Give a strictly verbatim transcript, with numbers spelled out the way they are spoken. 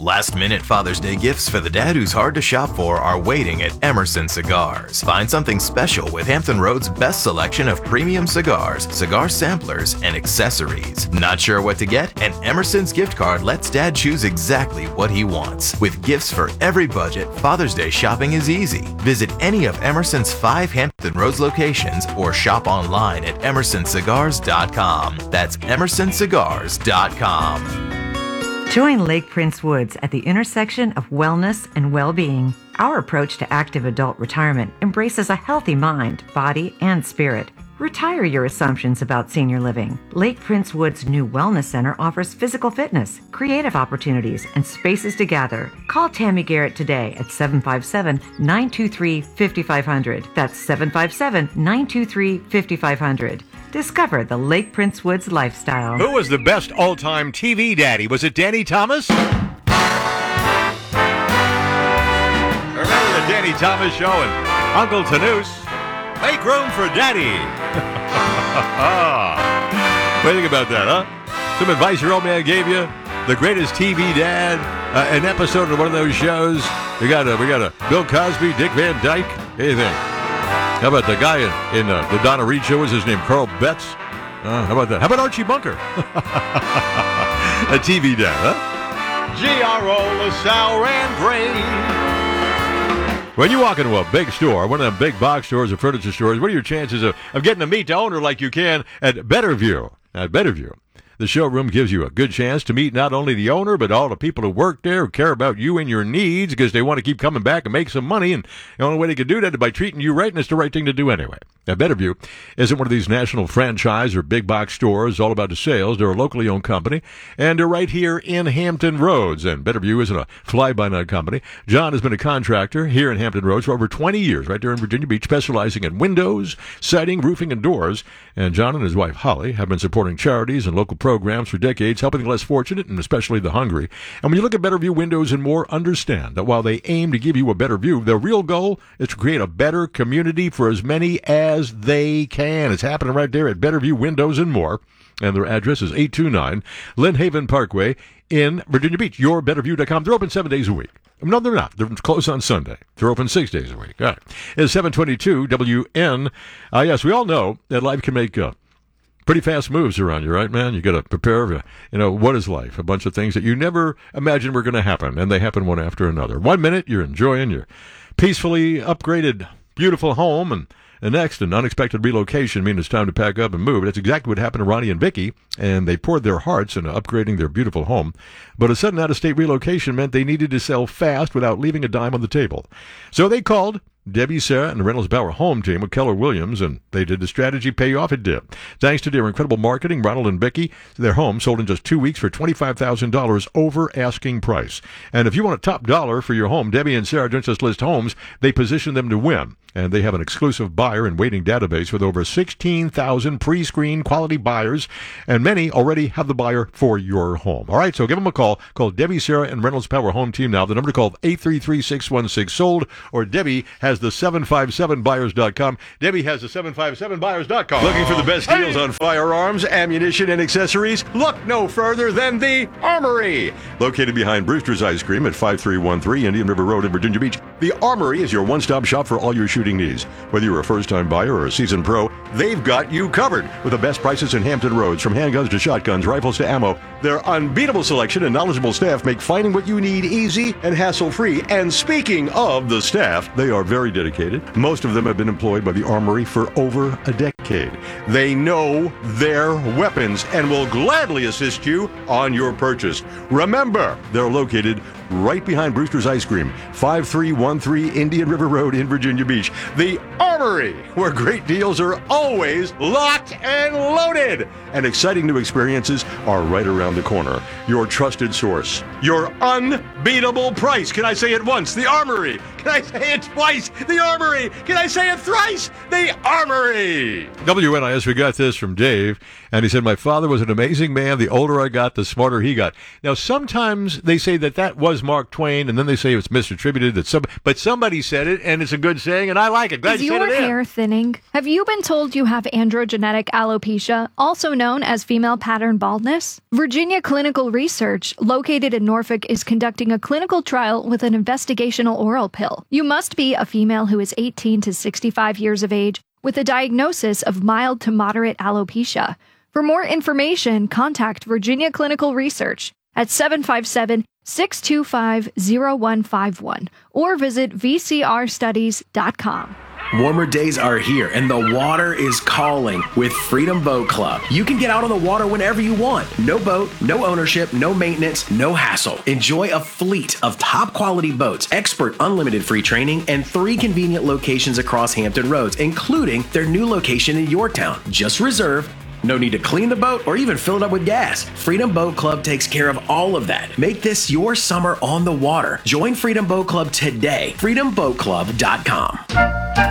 Last-minute Father's Day gifts for the dad who's hard to shop for are waiting at Emerson Cigars. Find something special with Hampton Road's best selection of premium cigars, cigar samplers, and accessories. Not sure what to get? An Emerson's gift card lets dad choose exactly what he wants. With gifts for every budget, Father's Day shopping is easy. Visit any of Emerson's five Hampton Roads locations or shop online at emerson cigars dot com. That's emerson cigars dot com. Join Lake Prince Woods at the intersection of wellness and well-being. Our approach to active adult retirement embraces a healthy mind, body, and spirit. Retire your assumptions about senior living. Lake Prince Woods' new wellness center offers physical fitness, creative opportunities, and spaces to gather. Call Tammy Garrett today at seven five seven, nine two three, five five zero zero. That's seven five seven, nine two three, five five zero zero. Discover the Lake Prince Woods lifestyle. Who was the best all-time T V daddy? Was it Danny Thomas? Remember the Danny Thomas show and Uncle Tanoose? Make room for Daddy. What do you think about that, huh? Some advice your old man gave you? The greatest T V dad? Uh, an episode of one of those shows? We got a, we got a Bill Cosby, Dick Van Dyke. What do you think? How about the guy in, in uh, the Donna Reed show? Was his name Carl Betts? Uh, how about that? How about Archie Bunker? A T V dad, huh? G R O, LaSalle, and Gray. When you walk into a big store, one of them big box stores or furniture stores, what are your chances of, of getting to meet the owner like you can at Betterview? At Betterview, the showroom gives you a good chance to meet not only the owner, but all the people who work there who care about you and your needs because they want to keep coming back and make some money. And the only way they can do that is by treating you right, and it's the right thing to do anyway. Now, Betterview isn't one of these national franchise or big box stores all about the sales. They're a locally owned company, and they're right here in Hampton Roads. And Betterview isn't a fly-by-night company. John has been a contractor here in Hampton Roads for over twenty years, right there in Virginia Beach, specializing in windows, siding, roofing, and doors. And John and his wife, Holly, have been supporting charities and local programs for decades, helping the less fortunate and especially the hungry. And when you look at Betterview Windows and More, understand that while they aim to give you a better view, their real goal is to create a better community for as many as they can. It's happening right there at Betterview Windows and More. And their address is eight two nine Lynn Haven Parkway in Virginia Beach. your betterview dot com. They're open seven days a week. No, they're not. They're closed on Sunday. They're open six days a week. All right. It's seven twenty-two W N. Uh, yes, we all know that life can make uh, pretty fast moves around you, right, man? You got to prepare. For, you know, what is life? A bunch of things that you never imagined were going to happen, and they happen one after another. One minute, you're enjoying your peacefully upgraded, beautiful home, and the next, an unexpected relocation means it's time to pack up and move. That's exactly what happened to Ronnie and Vicky, and they poured their hearts into upgrading their beautiful home. But a sudden out-of-state relocation meant they needed to sell fast without leaving a dime on the table. So they called Debbie, Sarah, and the Reynolds Bauer home team with Keller Williams, and they did the strategy pay off. It did. Thanks to their incredible marketing, Ronald and Vicky, their home sold in just two weeks for twenty-five thousand dollars over asking price. And if you want a top dollar for your home, Debbie and Sarah don't just list homes, they position them to win. And they have an exclusive buyer and waiting database with over sixteen thousand pre-screened quality buyers, and many already have the buyer for your home. All right, so give them a call. Call Debbie, Sarah, and Reynolds Power Home Team now. The number to call eight three three, six one six, sold, or Debbie has the seven five seven buyers dot com. Debbie has the seven five seven buyers dot com. Looking for the best deals on firearms, ammunition, and accessories? Look no further than the Armory. Located behind Brewster's Ice Cream at five three one three Indian River Road in Virginia Beach, the Armory is your one-stop shop for all your shooting needs. Whether you're a first-time buyer or a seasoned pro, they've got you covered with the best prices in Hampton Roads. From handguns to shotguns, rifles to ammo, their unbeatable selection and knowledgeable staff make finding what you need easy and hassle-free. And speaking of the staff, they are very dedicated. Most of them have been employed by the Armory for over a decade. They know their weapons and will gladly assist you on your purchase. Remember, they're located right behind Brewster's Ice Cream, five three one three Indian River Road in Virginia Beach. The Armory, where great deals are always locked and loaded. And exciting new experiences are right around the corner. Your trusted source. Your unbeatable price. Can I say it once? The Armory. Can I say it twice? The Armory. Can I say it thrice? The Armory. W N I S, we got this from Dave, and he said, my father was an amazing man. The older I got, the smarter he got. Now, sometimes they say that that was Mark Twain, and then they say it's misattributed, that some, but somebody said it, and it's a good saying, and I like it. Glad Is you said yours in. Hair thinning. Have you been told you have androgenetic alopecia, also known as female pattern baldness? Virginia Clinical Research, located in Norfolk, is conducting a clinical trial with an investigational oral pill. You must be a female who is eighteen to sixty-five years of age with a diagnosis of mild to moderate alopecia. For more information, contact Virginia Clinical Research at seven five seven, six two five, zero one five one or visit v c r studies dot com. Warmer days are here and the water is calling with Freedom Boat Club. You can get out on the water whenever you want. No boat, no ownership, no maintenance, no hassle. Enjoy a fleet of top quality boats, expert unlimited free training, and three convenient locations across Hampton Roads, including their new location in Yorktown. Just reserve. No need to clean the boat or even fill it up with gas. Freedom Boat Club takes care of all of that. Make this your summer on the water. Join Freedom Boat Club today. freedom boat club dot com.